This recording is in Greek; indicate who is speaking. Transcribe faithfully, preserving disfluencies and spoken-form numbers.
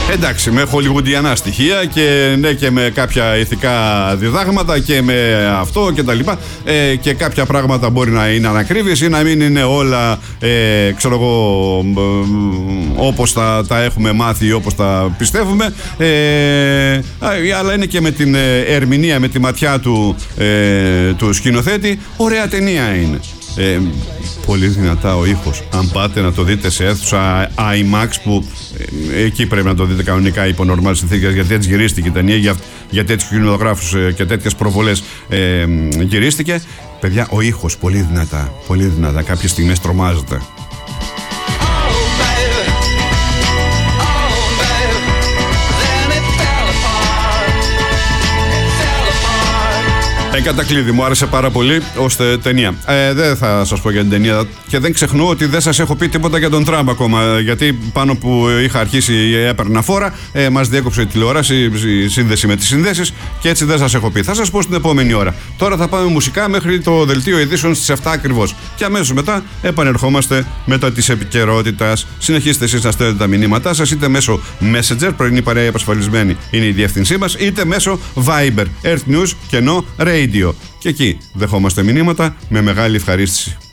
Speaker 1: Εντάξει, με χολιγουντιανά στοιχεία και, ναι, και με κάποια ηθικά διδάγματα και με αυτό και τα λοιπά, ε, και κάποια πράγματα μπορεί να είναι ανακρίβειες ή να μην είναι όλα, ε, ξέρω εγώ, όπως τα, τα έχουμε μάθει ή όπως τα πιστεύουμε, ε, αλλά είναι και με την ερμηνεία, με τη ματιά του, ε, του σκηνοθέτη. Ωραία ταινία είναι. Ε, πολύ δυνατά ο ήχος. Αν πάτε να το δείτε σε αίθουσα IMAX, που ε, εκεί πρέπει να το δείτε κανονικά υπό νορμάλ συνθήκες, γιατί έτσι γυρίστηκε η ταινία, για, για τέτοιους κινηματογράφους ε, και τέτοιες προβολές ε, γυρίστηκε. Παιδιά, ο ήχος πολύ δυνατά, πολύ δυνατά. Κάποιες στιγμές τρομάζεται. Εν κατακλείδη, μου άρεσε πάρα πολύ ως ταινία. Ε, δεν θα σας πω για την ταινία και δεν ξεχνώ ότι δεν σας έχω πει τίποτα για τον Τραμπ ακόμα. Γιατί πάνω που είχα αρχίσει έπαιρνα φόρα, ε, μας διέκοψε η τηλεόραση, η σύνδεση με τις συνδέσεις και έτσι δεν σας έχω πει. Θα σας πω στην επόμενη ώρα. Τώρα θα πάμε μουσικά μέχρι το δελτίο ειδήσεων στις επτά ακριβώς. Και αμέσως μετά επανερχόμαστε μετά της επικαιρότητας. Συνεχίστε εσείς να στέλνετε τα μηνύματά σας, είτε μέσω Messenger, πρωινή παρέα επασφαλισμένη είναι η διεύθυνσή μας, είτε μέσω Viber, Earth News, κενό Radio. Και εκεί δεχόμαστε μηνύματα με μεγάλη ευχαρίστηση.